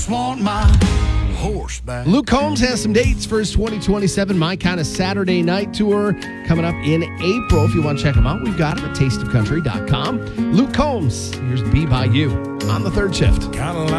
Want my horse back. Luke Combs has some dates for his 2027 My Kind of Saturday Night Tour coming up in April. If you want to check him out, we've got him at tasteofcountry.com. Luke Combs, here's Be By You on the third shift. Kind of like